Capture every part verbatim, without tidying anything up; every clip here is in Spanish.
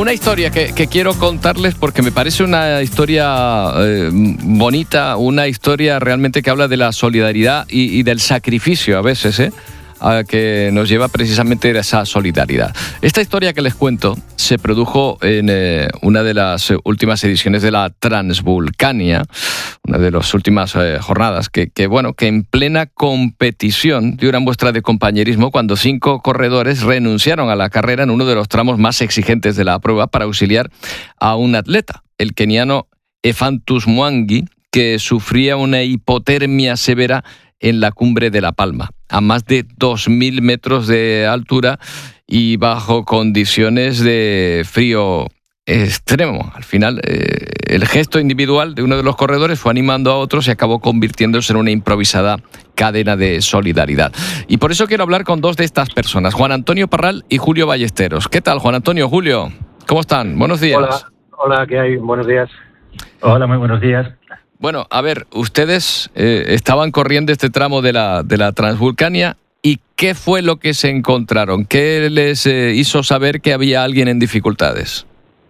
una historia que, que quiero contarles porque me parece una historia eh, bonita, una historia realmente que habla de la solidaridad y, y del sacrificio a veces, ¿eh? A que nos lleva precisamente a esa solidaridad. Esta historia que les cuento se produjo en eh, una de las últimas ediciones de la Transvulcania, una de las últimas eh, jornadas, que, que, bueno, que en plena competición dio una muestra de compañerismo cuando cinco corredores renunciaron a la carrera en uno de los tramos más exigentes de la prueba para auxiliar a un atleta, el keniano Ephantus Mwangi, que sufría una hipotermia severa en la cumbre de La Palma, a más de dos mil metros de altura y bajo condiciones de frío extremo. Al final, eh, el gesto individual de uno de los corredores fue animando a otros y acabó convirtiéndose en una improvisada cadena de solidaridad. Y por eso quiero hablar con dos de estas personas, Juan Antonio Parral y Julio Ballesteros. ¿Qué tal, Juan Antonio, Julio? ¿Cómo están? Buenos días. Hola, hola, ¿qué hay? Buenos días. Hola, muy buenos días. Bueno, a ver, ustedes eh, estaban corriendo este tramo de la, de la Transvulcania y ¿qué fue lo que se encontraron? ¿Qué les eh, hizo saber que había alguien en dificultades?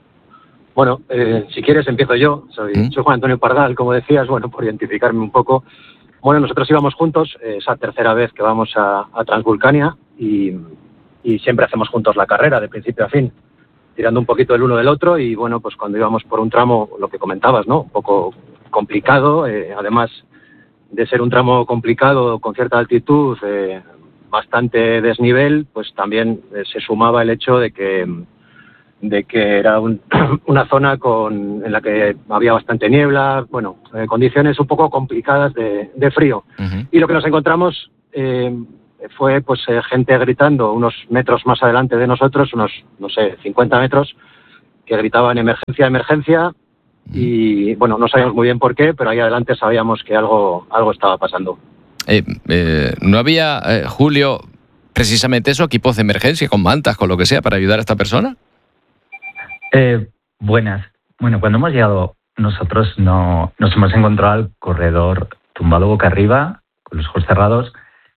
Bueno, eh, si quieres empiezo yo. Soy, ¿Mm? soy Juan Antonio Pardal, como decías, bueno, por identificarme un poco. Bueno, nosotros íbamos juntos, eh, esa tercera vez que vamos a, a Transvulcania y, y siempre hacemos juntos la carrera de principio a fin, tirando un poquito el uno del otro y bueno, pues cuando íbamos por un tramo, lo que comentabas, ¿no? Un poco complicado, eh, además de ser un tramo complicado con cierta altitud, eh, bastante desnivel, pues también eh, se sumaba el hecho de que de que era un, una zona con en la que había bastante niebla, bueno, eh, condiciones un poco complicadas de, de frío. Uh-huh. Y lo que nos encontramos eh, fue pues eh, gente gritando unos metros más adelante de nosotros, unos, no sé, cincuenta metros, que gritaban emergencia, emergencia. Y bueno, no sabíamos muy bien por qué, pero ahí adelante sabíamos que algo, algo estaba pasando. Eh, eh, ¿No había, eh, Julio, precisamente eso, equipos de emergencia, con mantas, con lo que sea, para ayudar a esta persona? Eh, buenas. Bueno, cuando hemos llegado, nosotros no nos hemos encontrado al corredor tumbado boca arriba, con los ojos cerrados,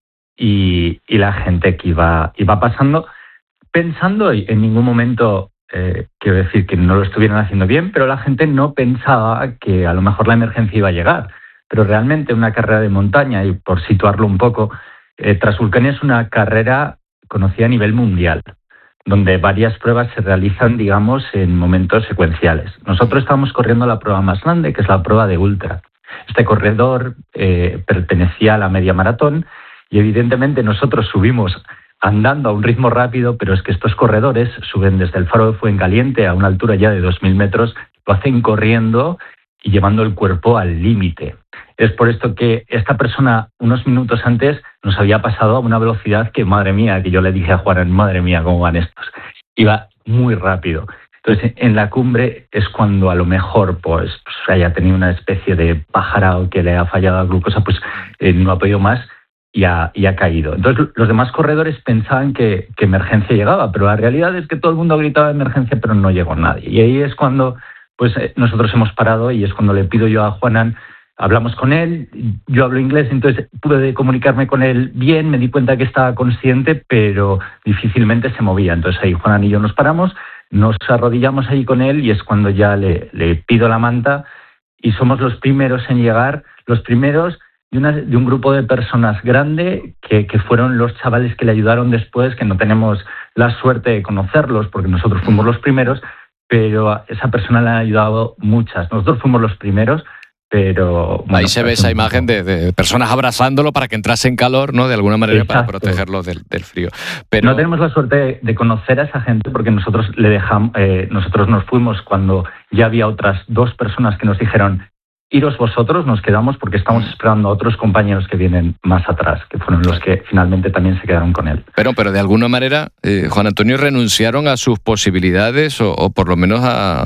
y, y la gente que iba, iba pasando, pensando y en ningún momento... Eh, quiero decir que no lo estuvieran haciendo bien, pero la gente no pensaba que a lo mejor la emergencia iba a llegar. Pero realmente una carrera de montaña, y por situarlo un poco, eh, Transvulcania es una carrera conocida a nivel mundial, donde varias pruebas se realizan, digamos, en momentos secuenciales. Nosotros estábamos corriendo la prueba más grande, que es la prueba de ultra. Este corredor eh, pertenecía a la media maratón y evidentemente nosotros subimos andando a un ritmo rápido, pero es que estos corredores suben desde el Faro de Fuencaliente a una altura ya de dos mil metros, lo hacen corriendo y llevando el cuerpo al límite. Es por esto que esta persona, unos minutos antes, nos había pasado a una velocidad que, madre mía, que yo le dije a Juan, madre mía, cómo van estos. Iba muy rápido. Entonces, en la cumbre es cuando a lo mejor pues, pues haya tenido una especie de pájaro que le ha fallado la glucosa, pues eh, no ha podido más, Y ha, y ha caído. Entonces los demás corredores pensaban que, que emergencia llegaba, pero la realidad es que todo el mundo gritaba emergencia, pero no llegó nadie. Y ahí es cuando pues nosotros hemos parado y es cuando le pido yo a Juanan, hablamos con él, yo hablo inglés, entonces pude comunicarme con él bien, me di cuenta que estaba consciente, pero difícilmente se movía. Entonces ahí Juanan y yo nos paramos, nos arrodillamos ahí con él y es cuando ya le, le pido la manta y somos los primeros en llegar, los primeros De, una, de un grupo de personas grande que, que fueron los chavales que le ayudaron después, que no tenemos la suerte de conocerlos porque nosotros fuimos los primeros, pero a esa persona le han ayudado muchas. Nosotros fuimos los primeros, pero... Bueno, ahí se ve esa imagen de, de personas abrazándolo para que entrase en calor, ¿no? De alguna manera. Exacto. Para protegerlo del, del frío. Pero... No tenemos la suerte de, de conocer a esa gente porque nosotros le dejamos, eh, nosotros nos fuimos cuando ya había otras dos personas que nos dijeron: iros vosotros, nos quedamos porque estamos esperando a otros compañeros que vienen más atrás, que fueron los que finalmente también se quedaron con él. Pero, pero de alguna manera, eh, Juan Antonio, renunciaron a sus posibilidades o, o por lo menos a,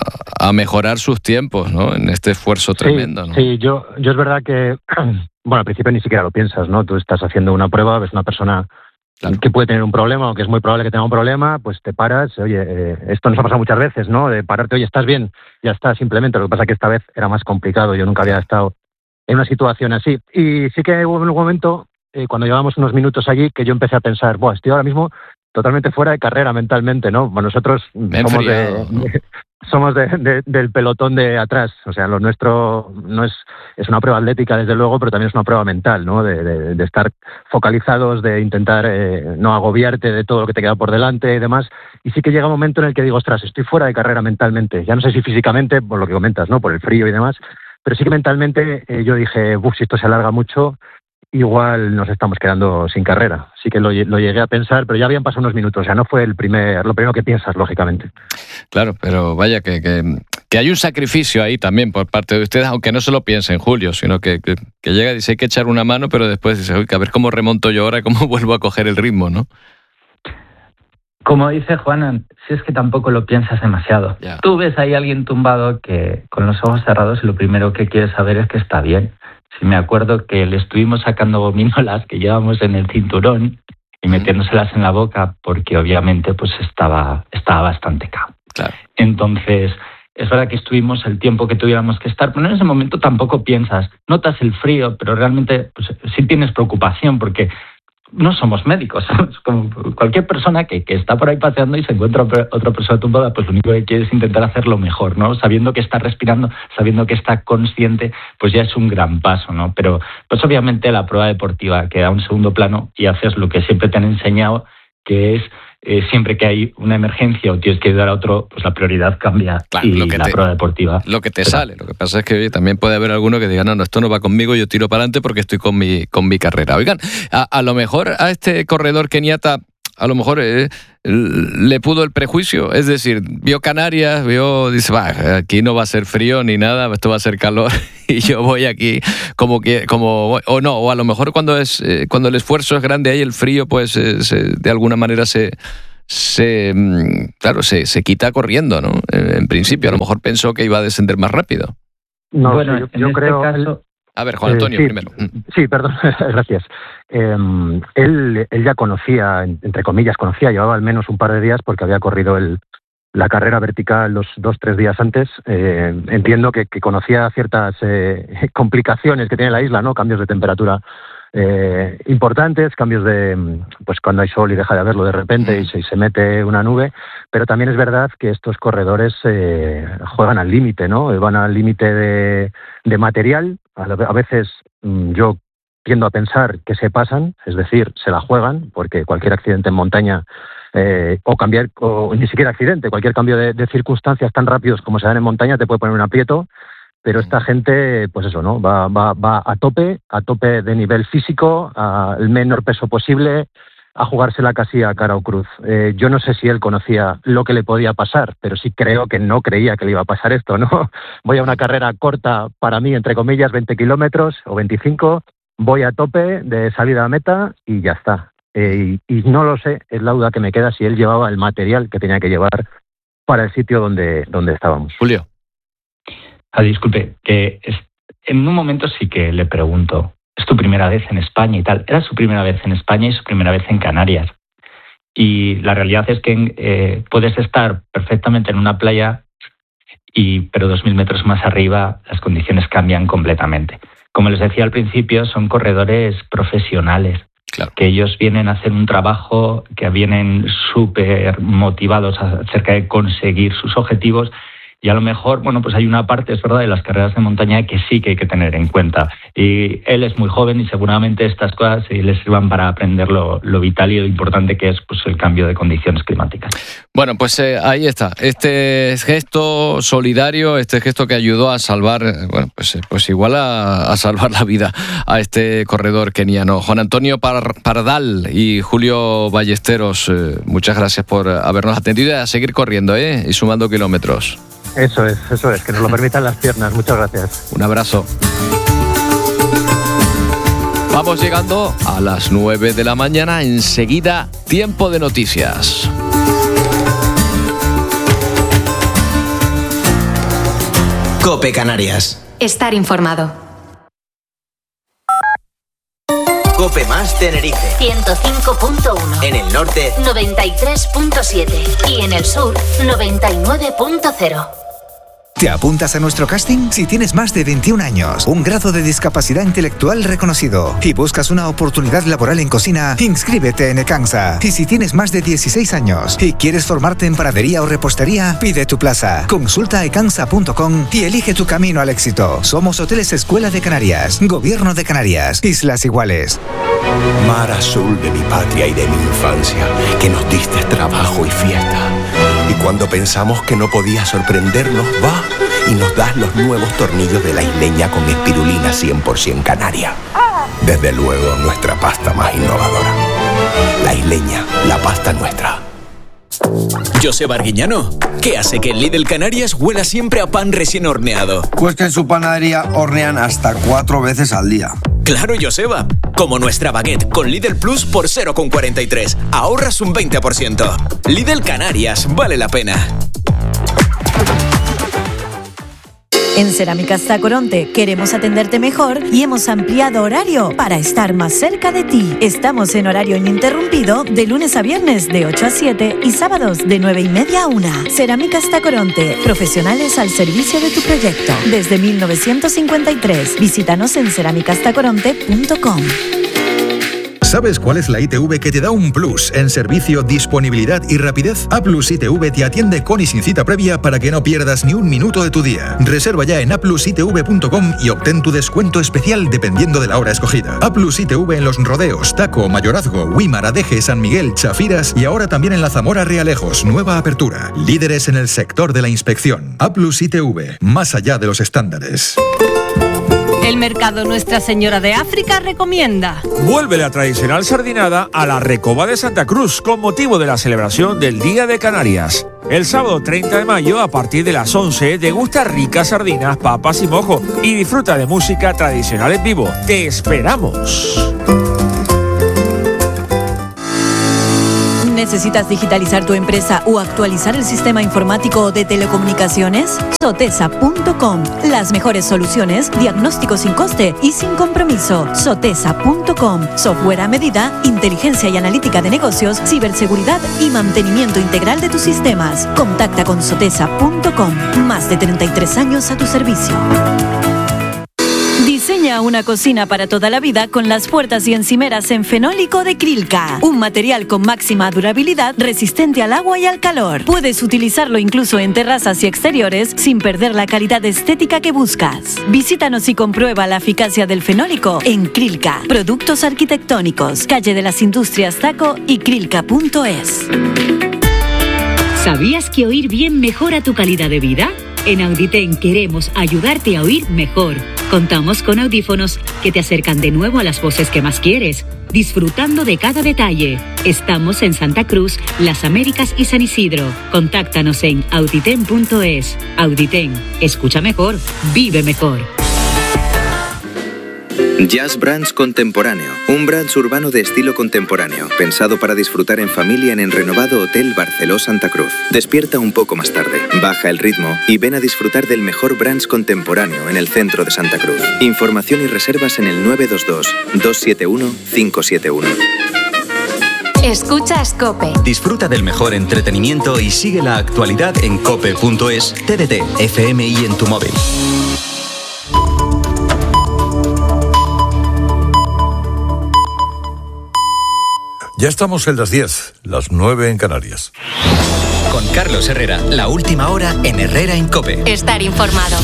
a mejorar sus tiempos, ¿no? En este esfuerzo tremendo, sí, ¿no? Sí, yo, yo es verdad que, bueno, al principio ni siquiera lo piensas, ¿no? Tú estás haciendo una prueba, ves una persona... Claro. Que puede tener un problema o que es muy probable que tenga un problema, pues te paras, oye, eh, esto nos ha pasado muchas veces, ¿no? De pararte, oye, ¿estás bien? Ya está, simplemente. Lo que pasa es que esta vez era más complicado, yo nunca había estado en una situación así. Y sí que hubo un momento, eh, cuando llevábamos unos minutos allí, que yo empecé a pensar, buah, estoy ahora mismo totalmente fuera de carrera mentalmente, ¿no? Bueno, nosotros somos, de, de, somos de, de, del pelotón de atrás, o sea, lo nuestro no es, es una prueba atlética, desde luego, pero también es una prueba mental, ¿no? De, de, de estar focalizados, de intentar eh, no agobiarte de todo lo que te queda por delante y demás. Y sí que llega un momento en el que digo, ostras, estoy fuera de carrera mentalmente. Ya no sé si físicamente, por lo que comentas, ¿no? Por el frío y demás, pero sí que mentalmente eh, yo dije, uff, si esto se alarga mucho, igual nos estamos quedando sin carrera. Sí que lo, lo llegué a pensar, pero ya habían pasado unos minutos. O sea, no fue el primer, lo primero que piensas, lógicamente. Claro, pero vaya que, que, que hay un sacrificio ahí también por parte de ustedes, aunque no se lo piensen, Julio, sino que, que, que llega y dice hay que echar una mano, pero después dice, oye, a ver cómo remonto yo ahora y cómo vuelvo a coger el ritmo, ¿no? Como dice Juan, si es que tampoco lo piensas demasiado. Yeah. Tú ves ahí a alguien tumbado que con los ojos cerrados y lo primero que quieres saber es que está bien. Si me acuerdo que le estuvimos sacando gominolas que llevamos en el cinturón y metiéndoselas en la boca porque obviamente pues estaba, estaba bastante cao. Claro. Entonces, es verdad que estuvimos el tiempo que tuviéramos que estar, pero en ese momento tampoco piensas, notas el frío, pero realmente pues, sí tienes preocupación porque no somos médicos, somos como cualquier persona que, que está por ahí paseando y se encuentra otra persona tumbada, pues lo único que quiere es intentar hacerlo mejor, ¿no? Sabiendo que está respirando, sabiendo que está consciente, pues ya es un gran paso, ¿no? Pero pues obviamente la prueba deportiva queda a un segundo plano y haces lo que siempre te han enseñado, que es eh, siempre que hay una emergencia o tienes que ayudar a otro, pues la prioridad cambia, claro, y lo que la te, prueba deportiva. Lo que te pero, sale, lo que pasa es que oye, también puede haber alguno que diga, no, no, esto no va conmigo, yo tiro para adelante porque estoy con mi, con mi carrera. Oigan, a, a lo mejor a este corredor keniata, a lo mejor eh, le pudo el prejuicio, es decir, vio Canarias, vio, dice, va, aquí no va a ser frío ni nada, esto va a ser calor y yo voy aquí como que, como, o no, o a lo mejor cuando es, eh, cuando el esfuerzo es grande ahí el frío, pues eh, se, de alguna manera se, se, claro, se, se quita corriendo, ¿no? En, en principio, a lo mejor pensó que iba a descender más rápido. No, bueno, yo, yo este creo. Caso... A ver, Juan Antonio, eh, sí, primero. Sí, perdón, gracias. Eh, él, él ya conocía, entre comillas, conocía, llevaba al menos un par de días porque había corrido el, la carrera vertical los dos, tres días antes. Eh, entiendo que, que conocía ciertas eh, complicaciones que tiene la isla, ¿no? Cambios de temperatura eh, importantes, cambios de, pues cuando hay sol y deja de haberlo de repente y se, y se mete una nube. Pero también es verdad que estos corredores eh, juegan al límite, ¿no? Van al límite de, de material. A veces yo tiendo a pensar que se pasan, es decir, se la juegan, porque cualquier accidente en montaña, eh, o cambiar, o ni siquiera accidente, cualquier cambio de, de circunstancias tan rápidos como se dan en montaña te puede poner un aprieto, pero esta gente, pues eso, ¿no? Va, va, va a tope, a tope de nivel físico, al menor peso posible, a jugársela casi a cara o cruz. Eh, yo no sé si él conocía lo que le podía pasar, pero sí creo que no creía que le iba a pasar esto, ¿no? Voy a una carrera corta, para mí, entre comillas, veinte kilómetros o veinticinco, voy a tope de salida a meta y ya está. Eh, y, y no lo sé, es la duda que me queda si él llevaba el material que tenía que llevar para el sitio donde, donde estábamos. Julio. Ah, disculpe, que es, en un momento sí que le pregunto, es tu primera vez en España y tal. Era su primera vez en España y su primera vez en Canarias. Y la realidad es que eh, puedes estar perfectamente en una playa, y pero dos mil metros más arriba las condiciones cambian completamente. Como les decía al principio, son corredores profesionales, claro, que ellos vienen a hacer un trabajo, que vienen súper motivados acerca de conseguir sus objetivos. Y a lo mejor, bueno, pues hay una parte, es verdad, de las carreras de montaña que sí que hay que tener en cuenta. Y él es muy joven y seguramente estas cosas sí les sirvan para aprender lo, lo vital y lo importante que es pues el cambio de condiciones climáticas. Bueno, pues eh, ahí está. Este gesto solidario, este gesto que ayudó a salvar, bueno, pues, pues igual a, a salvar la vida a este corredor keniano. Juan Antonio Par- Pardal y Julio Ballesteros, eh, muchas gracias por habernos atendido y a seguir corriendo, ¿eh? Y sumando kilómetros. Eso es, eso es, que nos lo permitan las piernas. Muchas gracias. Un abrazo. Vamos llegando a las nueve de la mañana. Enseguida, tiempo de noticias. COPE Canarias. Estar informado. COPE más Tenerife. ciento cinco punto uno. En el norte. noventa y tres punto siete. Y en el sur, noventa y nueve punto cero. ¿Te apuntas a nuestro casting? Si tienes más de veintiún años, un grado de discapacidad intelectual reconocido y buscas una oportunidad laboral en cocina, inscríbete en Ecansa. Y si tienes más de dieciséis años y quieres formarte en panadería o repostería, pide tu plaza. Consulta ecansa punto com y elige tu camino al éxito. Somos Hoteles Escuela de Canarias, Gobierno de Canarias, Islas Iguales. Mar azul de mi patria y de mi infancia, que nos diste trabajo y fiesta. Y cuando pensamos que no podía sorprendernos, va y nos das los nuevos tornillos de La Isleña con espirulina cien por ciento canaria. Desde luego, nuestra pasta más innovadora. La Isleña, la pasta nuestra. José Arguiñano, ¿qué hace que en Lidl Canarias huela siempre a pan recién horneado? Pues que en su panadería hornean hasta cuatro veces al día. Claro, Joseba. Como nuestra baguette con Lidl Plus por cero coma cuarenta y tres. Ahorras un veinte por ciento. Lidl Canarias, vale la pena. En Cerámicas Tacoronte queremos atenderte mejor y hemos ampliado horario para estar más cerca de ti. Estamos en horario ininterrumpido de lunes a viernes de ocho a siete y sábados de nueve y media a una. Cerámicas Tacoronte, profesionales al servicio de tu proyecto. Desde mil novecientos cincuenta y tres. Visítanos en cerámicas tacoronte punto com. ¿Sabes cuál es la I T V que te da un plus en servicio, disponibilidad y rapidez? A Plus I T V te atiende con y sin cita previa para que no pierdas ni un minuto de tu día. Reserva ya en a plus i t v punto com y obtén tu descuento especial dependiendo de la hora escogida. A Plus I T V en Los Rodeos, Taco, Mayorazgo, Huímar, Adeje, San Miguel, Chafiras y ahora también en la Zamora Realejos, nueva apertura. Líderes en el sector de la inspección. A Plus I T V, más allá de los estándares. El mercado Nuestra Señora de África recomienda. Vuelve la tradicional sardinada a la Recoba de Santa Cruz con motivo de la celebración del Día de Canarias. El sábado treinta de mayo a partir de las once degusta ricas sardinas, papas y mojo y disfruta de música tradicional en vivo. ¡Te esperamos! ¿Necesitas digitalizar tu empresa o actualizar el sistema informático de telecomunicaciones? Sotesa punto com. Las mejores soluciones, diagnóstico sin coste y sin compromiso. Sotesa punto com. Software a medida, inteligencia y analítica de negocios, ciberseguridad y mantenimiento integral de tus sistemas. Contacta con Sotesa punto com. Más de treinta y tres años a tu servicio. Diseña una cocina para toda la vida con las puertas y encimeras en fenólico de Krilka. Un material con máxima durabilidad, resistente al agua y al calor. Puedes utilizarlo incluso en terrazas y exteriores sin perder la calidad estética que buscas. Visítanos y comprueba la eficacia del fenólico en Krilka. Productos arquitectónicos, calle de las Industrias Taco y krilka punto es. ¿Sabías que oír bien mejora tu calidad de vida? En Auditen queremos ayudarte a oír mejor. Contamos con audífonos que te acercan de nuevo a las voces que más quieres, disfrutando de cada detalle. Estamos en Santa Cruz, Las Américas y San Isidro. Contáctanos en auditen punto es. Auditen, escucha mejor, vive mejor. Jazz Brands Contemporáneo, un brunch urbano de estilo contemporáneo, pensado para disfrutar en familia en el renovado Hotel Barceló Santa Cruz. Despierta un poco más tarde, baja el ritmo y ven a disfrutar del mejor brunch contemporáneo en el centro de Santa Cruz. Información y reservas en el nueve dos dos, dos siete uno, cinco siete uno. Escuchas COPE. Disfruta del mejor entretenimiento y sigue la actualidad en cope punto es, T D T, F M y en tu móvil. Ya estamos en las diez, las nueve en Canarias. Con Carlos Herrera, la última hora en Herrera en COPE. Estar informado.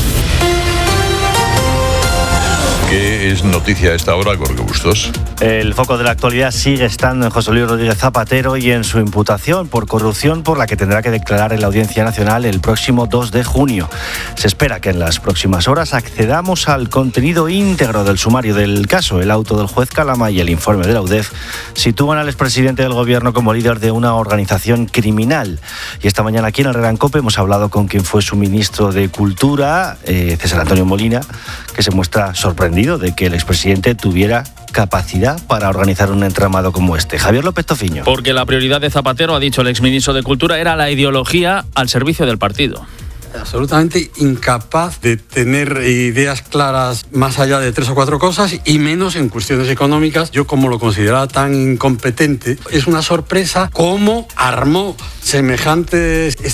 ¿Qué es noticia a esta hora, Gorka Bustos? El foco de la actualidad sigue estando en José Luis Rodríguez Zapatero y en su imputación por corrupción, por la que tendrá que declarar en la Audiencia Nacional el próximo dos de junio. Se espera que en las próximas horas accedamos al contenido íntegro del sumario del caso. El auto del juez Calama y el informe de la U D E F sitúan al expresidente del Gobierno como líder de una organización criminal. Y esta mañana aquí en el Herrera en COPE hemos hablado con quien fue su ministro de Cultura, eh, César Antonio Molina, que se muestra sorprendido de que el expresidente tuviera capacidad para organizar un entramado como este. Javier López Tofiño. Porque la prioridad de Zapatero, ha dicho el exministro de Cultura, era la ideología al servicio del partido. Absolutamente incapaz de tener ideas claras más allá de tres o cuatro cosas y menos en cuestiones económicas. Yo, como lo consideraba tan incompetente, es una sorpresa cómo armó semejantes estructuras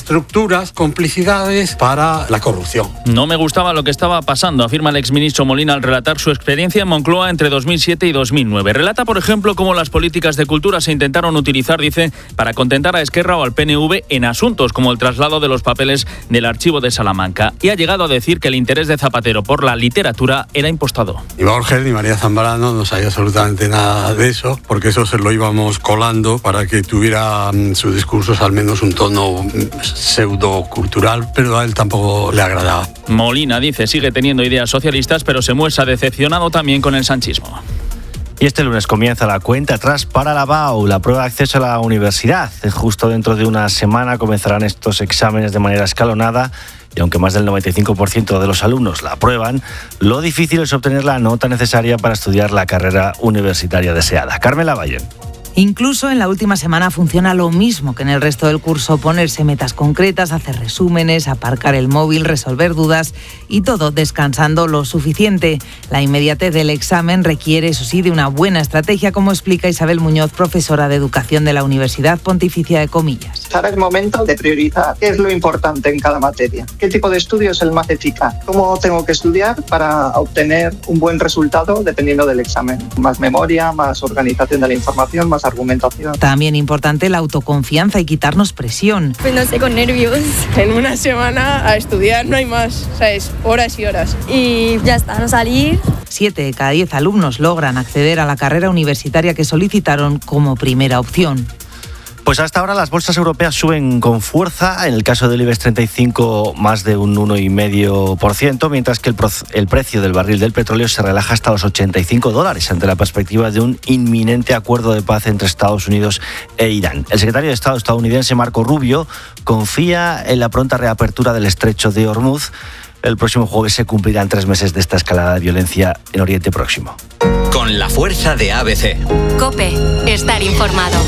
estructuras, complicidades para la corrupción. No me gustaba lo que estaba pasando, afirma el exministro Molina al relatar su experiencia en Moncloa entre dos mil siete y dos mil nueve. Relata, por ejemplo, cómo las políticas de cultura se intentaron utilizar, dice, para contentar a Esquerra o al P N V en asuntos como el traslado de los papeles del archivo de Salamanca. Y ha llegado a decir que el interés de Zapatero por la literatura era impostado. Ni Borges ni María Zambrano no sabía absolutamente nada de eso, porque eso se lo íbamos colando para que tuviera mm, sus discursos al menos un tono mm, pseudo-cultural, pero a él tampoco le agradaba. Molina, dice, sigue teniendo ideas socialistas, pero se muestra decepcionado también con el sanchismo. Y este lunes comienza la cuenta atrás para la B A U, la prueba de acceso a la universidad. Justo dentro de una semana comenzarán estos exámenes de manera escalonada y aunque más del noventa y cinco por ciento de los alumnos la aprueban, lo difícil es obtener la nota necesaria para estudiar la carrera universitaria deseada. Carmen Lavalle. Incluso en la última semana funciona lo mismo que en el resto del curso, ponerse metas concretas, hacer resúmenes, aparcar el móvil, resolver dudas y todo descansando lo suficiente. La inmediatez del examen requiere, eso sí, de una buena estrategia, como explica Isabel Muñoz, profesora de Educación de la Universidad Pontificia de Comillas. Ahora es momento de priorizar qué es lo importante en cada materia, qué tipo de estudio es el más eficaz, cómo tengo que estudiar para obtener un buen resultado dependiendo del examen. Más memoria, más organización de la información, más argumentación. También importante la autoconfianza y quitarnos presión. Pues no sé, con nervios. En una semana a estudiar no hay más, ¿sabes? Horas y horas. Y ya está, no salir. Siete de cada diez alumnos logran acceder a la carrera universitaria que solicitaron como primera opción. Pues hasta ahora las bolsas europeas suben con fuerza, en el caso del IBEX treinta y cinco más de un uno coma cinco por ciento, mientras que el, pro- el precio del barril del petróleo se relaja hasta los ochenta y cinco dólares ante la perspectiva de un inminente acuerdo de paz entre Estados Unidos e Irán. El secretario de Estado estadounidense Marco Rubio confía en la pronta reapertura del estrecho de Hormuz. El próximo jueves se cumplirán tres meses de esta escalada de violencia en Oriente Próximo. Con la fuerza de A B C. COPE, estar informado.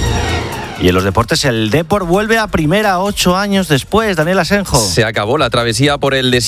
Y en los deportes, el Depor vuelve a primera ocho años después. Daniel Asenjo. Se acabó la travesía por el desierto.